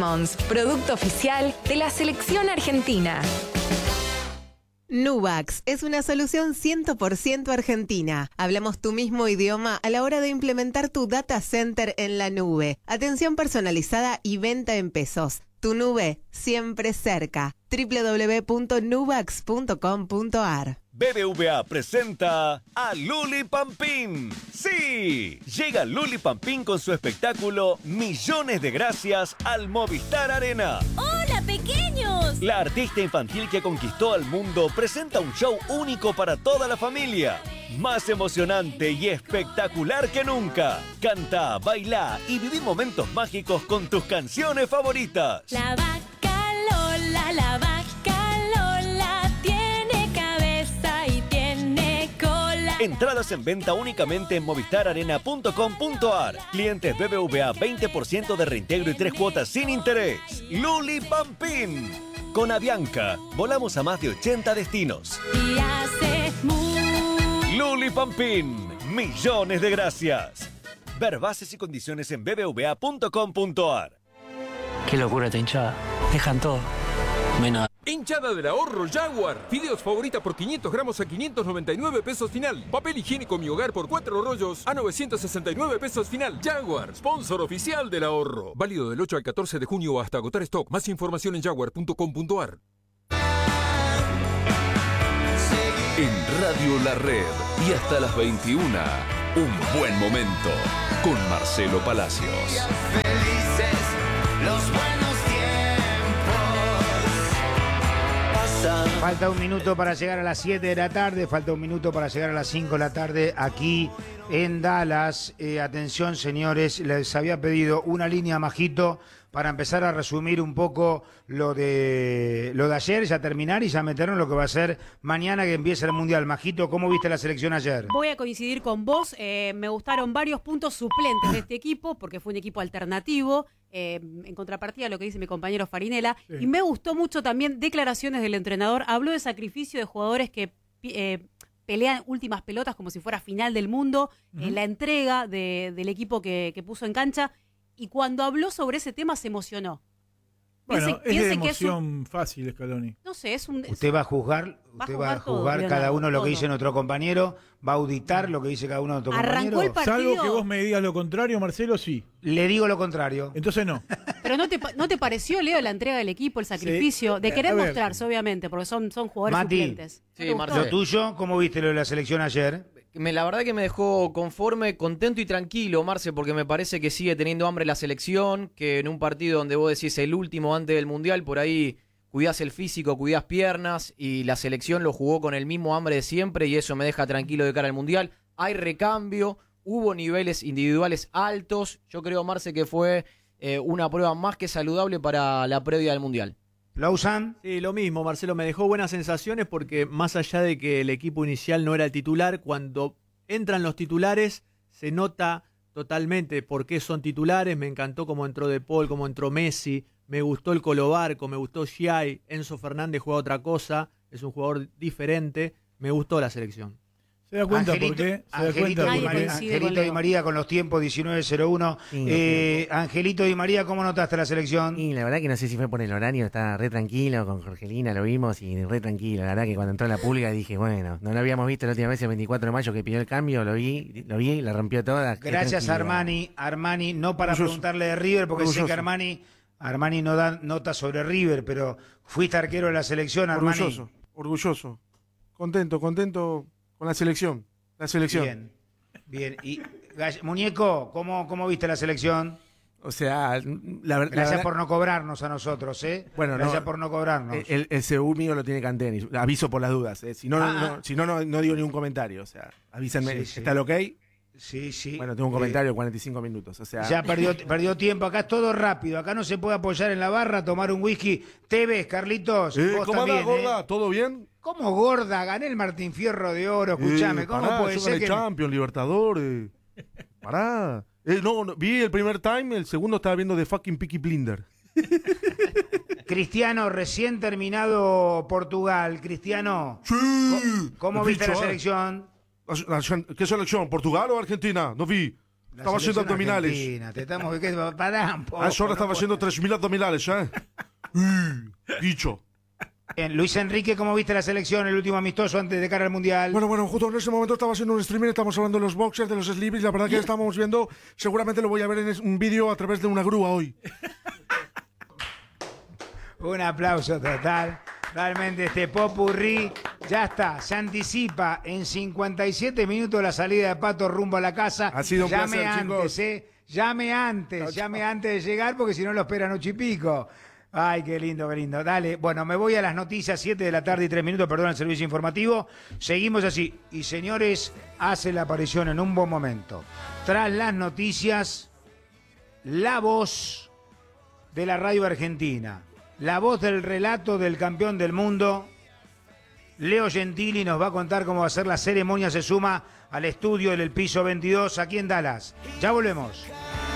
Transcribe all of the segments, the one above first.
Lemons, producto oficial de la selección argentina. Nubax es una solución 100% argentina. Hablamos tu mismo idioma a la hora de implementar tu data center en la nube. Atención personalizada y venta en pesos. Tu nube siempre cerca. www.nubax.com.ar. BBVA presenta a Luli Pampín. ¡Sí! Llega Luli Pampín con su espectáculo Millones de Gracias al Movistar Arena. ¡Hola, pequeños! La artista infantil que conquistó al mundo presenta un show único para toda la familia. Más emocionante y espectacular que nunca. Canta, baila y viví momentos mágicos con tus canciones favoritas. La vaca Lola, la vaca Lola tiene cabeza y tiene cola. Entradas en venta únicamente en movistararena.com.ar. Clientes BBVA 20% de reintegro y 3 cuotas sin interés. Luli Pampín. Con Avianca, volamos a más de 80 destinos. Y hace Luli Pampín, millones de gracias. Ver bases y condiciones en bbva.com.ar. Qué locura esta hinchada. Dejan todo. Menos. Hinchada del ahorro Jaguar. Fideos favorita por 500 gramos a 599 pesos final. Papel higiénico Mi Hogar por 4 rollos a 969 pesos final. Jaguar, sponsor oficial del ahorro. Válido del 8 al 14 de junio hasta agotar stock. Más información en jaguar.com.ar. En Radio La Red y hasta las 21, un buen momento con Marcelo Palacios. Felices los buenos tiempos. Falta un minuto para llegar a las 7 de la tarde, falta un minuto para llegar a las 5 de la tarde aquí en Dallas. Atención, señores, les había pedido una línea, Majito, para empezar a resumir un poco lo de ayer, ya terminar y ya meternos en lo que va a ser mañana que empieza el Mundial. Majito, ¿cómo viste la selección ayer? Voy a coincidir con vos, me gustaron varios puntos suplentes de este equipo, porque fue un equipo alternativo, en contrapartida a lo que dice mi compañero Farinella, sí. Y me gustó mucho también declaraciones del entrenador, habló de sacrificio de jugadores que pelean últimas pelotas como si fuera final del mundo, la entrega del equipo que puso en cancha. Y cuando habló sobre ese tema se emocionó. Bueno, es de emoción fácil, Scaloni. No sé, es un... Usted va a juzgar, cada uno lo que dice nuestro compañero, va a auditar lo que dice cada uno de nuestros compañeros. El partido... Salvo que vos me digas lo contrario, Marcelo, sí. Le digo lo contrario. Entonces no. Pero ¿no te pareció, Leo, la entrega del equipo, el sacrificio? Sí. De querer mostrarse, obviamente, porque son jugadores suplentes. Sí, lo tuyo, ¿cómo viste lo de la selección ayer? La verdad que me dejó conforme, contento y tranquilo, Marce, porque me parece que sigue teniendo hambre la selección, que en un partido donde vos decís el último antes del Mundial, por ahí cuidás el físico, cuidás piernas, y la selección lo jugó con el mismo hambre de siempre, y eso me deja tranquilo de cara al Mundial. Hay recambio, hubo niveles individuales altos, yo creo, Marce, que fue una prueba más que saludable para la previa del Mundial. ¿Lausanne? Sí, lo mismo, Marcelo, me dejó buenas sensaciones porque más allá de que el equipo inicial no era el titular, cuando entran los titulares se nota totalmente por qué son titulares. Me encantó cómo entró De Paul, cómo entró Messi, me gustó el Colo Barco, me gustó Giai, Enzo Fernández juega otra cosa, es un jugador diferente, me gustó la selección. ¿Se da cuenta por qué? Angelito Di María con los tiempos 19:01. Angelito Di María, ¿cómo notaste la selección? Y la verdad que no sé si fue por el horario, estaba re tranquilo, con Jorgelina lo vimos y re tranquilo. La verdad que cuando entró la pulga dije, bueno, no lo habíamos visto la última vez el 24 de mayo que pidió el cambio, lo vi, la rompió toda. Gracias Armani, no para preguntarle de River, porque sé que Armani no da nota sobre River, pero fuiste arquero de la selección, Armani. Orgulloso. Contento con la selección. Bien. Y Muñeco, ¿cómo viste la selección? O sea, gracias por no cobrarnos a nosotros, ¿eh? Bueno, gracias por no cobrarnos. El CU mío lo tiene Canteni. Aviso por las dudas, ¿eh? Si no digo ningún comentario. O sea, avísenme. Sí. ¿Está el ok? Sí. Bueno, tengo un comentario de 45 minutos. O sea, ya perdió tiempo. Acá es todo rápido. Acá no se puede apoyar en la barra, tomar un whisky. ¿Te ves, Carlitos? Vos ¿Cómo también, va, gorda? ¿Todo bien? ¿Cómo gorda? Gané el Martín Fierro de Oro. Escuchame, ¿cómo puede ser que... Champions, Libertadores. Pará. No, vi el primer time, el segundo estaba viendo The Fucking Peaky Blinder. Cristiano, recién terminado Portugal. Cristiano, Sí. ¿cómo viste la selección? ¿Qué selección? ¿Portugal o Argentina? No vi. Estaba haciendo abdominales. Te estamos... Pará un poco, A esa hora estaba haciendo 3.000 abdominales, ¿eh? Dicho. Bien, Luis Enrique, ¿cómo viste la selección, el último amistoso antes de cara al Mundial? Bueno, justo en ese momento estaba haciendo un streaming, estamos hablando de los boxers, de los sleeves, la verdad que estamos viendo, seguramente lo voy a ver en un vídeo a través de una grúa hoy. Un aplauso total. Realmente este popurrí ya está, se anticipa en 57 minutos la salida de Pato rumbo a la casa. Ha sido un placer, chicos. Llame antes de llegar porque si no lo esperan 8 y pico. Ay, qué lindo. Dale, bueno, me voy a las noticias, 7 de la tarde y 3 minutos, perdón, el servicio informativo. Seguimos así. Y señores, hace la aparición en un buen momento. Tras las noticias, la voz de la radio argentina. La voz del relato del campeón del mundo, Leo Gentili, nos va a contar cómo va a ser la ceremonia. Se suma al estudio del piso 22 aquí en Dallas. Ya volvemos.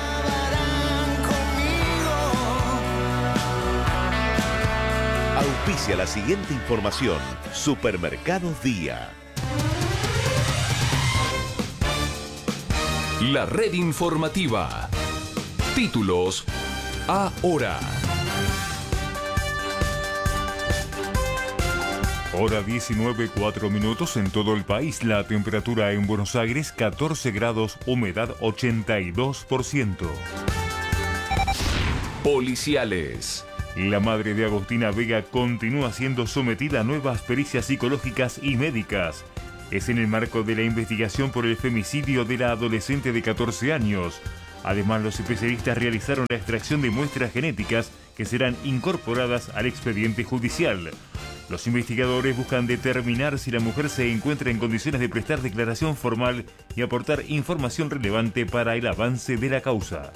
Auspicia la siguiente información. Supermercados Día. La red informativa. Títulos ahora. Hora 19:04 en todo el país. La temperatura en Buenos Aires 14 grados, humedad 82%. Policiales. La madre de Agostina Vega continúa siendo sometida a nuevas pericias psicológicas y médicas. Es en el marco de la investigación por el femicidio de la adolescente de 14 años. Además, los especialistas realizaron la extracción de muestras genéticas que serán incorporadas al expediente judicial. Los investigadores buscan determinar si la mujer se encuentra en condiciones de prestar declaración formal y aportar información relevante para el avance de la causa.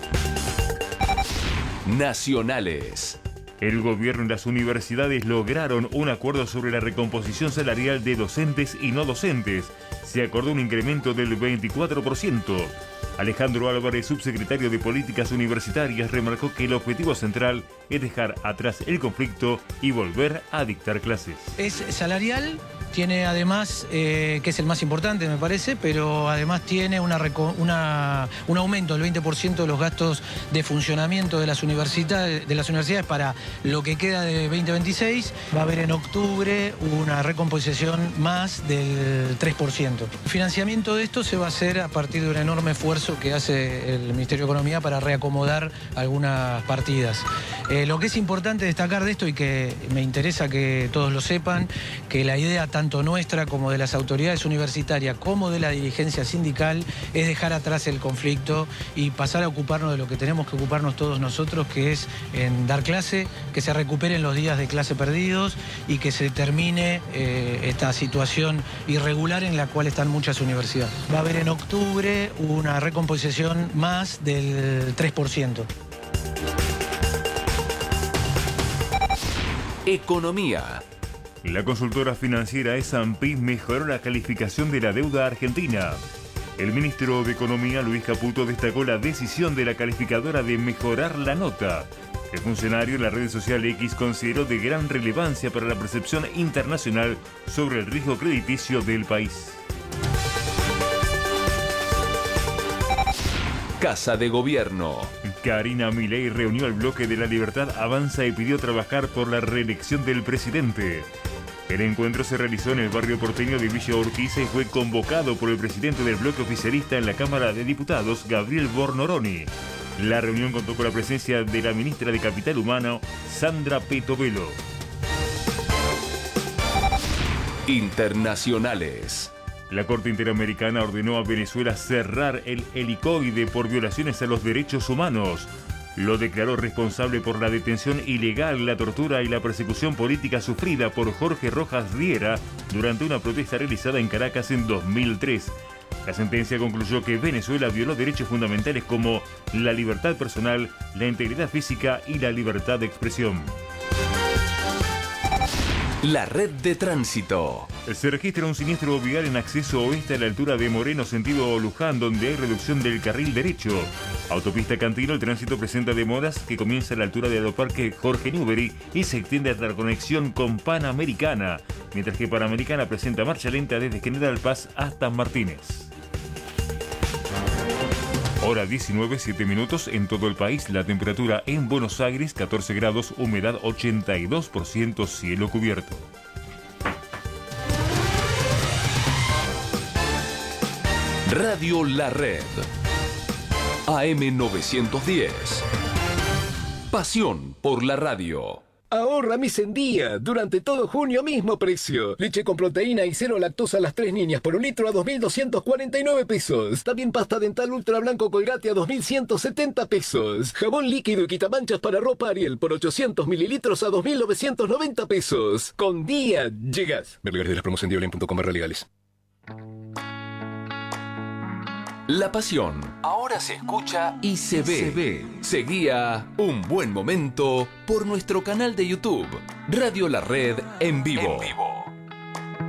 Nacionales. El gobierno y las universidades lograron un acuerdo sobre la recomposición salarial de docentes y no docentes. Se acordó un incremento del 24%. Alejandro Álvarez, subsecretario de Políticas Universitarias, remarcó que el objetivo central es dejar atrás el conflicto y volver a dictar clases. Es salarial, tiene además, que es el más importante me parece, pero además tiene un aumento del 20% de los gastos de funcionamiento de las universidades para lo que queda de 2026. Va a haber en octubre una recomposición más del 3%. El financiamiento de esto se va a hacer a partir de un enorme esfuerzo que hace el Ministerio de Economía para reacomodar algunas partidas. Lo que es importante destacar de esto y que me interesa que todos lo sepan, que la idea tanto nuestra como de las autoridades universitarias como de la dirigencia sindical es dejar atrás el conflicto y pasar a ocuparnos de lo que tenemos que ocuparnos todos nosotros, que es en dar clase, que se recuperen los días de clase perdidos y que se termine esta situación irregular en la cual están muchas universidades. Va a haber en octubre una recomposición más del 3%. Economía. La consultora financiera S&P mejoró la calificación de la deuda argentina. El ministro de Economía, Luis Caputo, destacó la decisión de la calificadora de mejorar la nota. El funcionario en la red social X consideró de gran relevancia para la percepción internacional sobre el riesgo crediticio del país. Casa de Gobierno. Karina Milei reunió al bloque de La Libertad Avanza y pidió trabajar por la reelección del presidente. El encuentro se realizó en el barrio porteño de Villa Urquiza y fue convocado por el presidente del bloque oficialista en la Cámara de Diputados, Gabriel Bornoroni. La reunión contó con la presencia de la ministra de Capital Humano, Sandra Petovelo. Internacionales. La Corte Interamericana ordenó a Venezuela cerrar el helicoide por violaciones a los derechos humanos. Lo declaró responsable por la detención ilegal, la tortura y la persecución política sufrida por Jorge Rojas Riera durante una protesta realizada en Caracas en 2003. La sentencia concluyó que Venezuela violó derechos fundamentales como la libertad personal, la integridad física y la libertad de expresión. La red de tránsito. Se registra un siniestro vial en acceso oeste a la altura de Moreno, sentido Luján, donde hay reducción del carril derecho. Autopista Cantino, el tránsito presenta demoras que comienza a la altura de Aeroparque Jorge Newbery y se extiende hasta la conexión con Panamericana, mientras que Panamericana presenta marcha lenta desde General Paz hasta Martínez. Hora 19, 7 minutos en todo el país. La temperatura en Buenos Aires, 14 grados, humedad 82%, cielo cubierto. Radio La Red. AM 910. Pasión por la radio. Ahorra Mis en Día. Durante todo junio, mismo precio. Leche con proteína y cero lactosa a las 3 niñas por un litro a 2.249 pesos. También pasta dental ultra blanco Colgate a 2.170 pesos. Jabón líquido y quitamanchas para ropa Ariel por 800 mililitros a 2.990 pesos. Con Día llegas. Ver lugares de las promos en dioline.com/legales. La pasión ahora se escucha y se ve. Seguía Un Buen Momento por nuestro canal de YouTube, Radio La Red en vivo.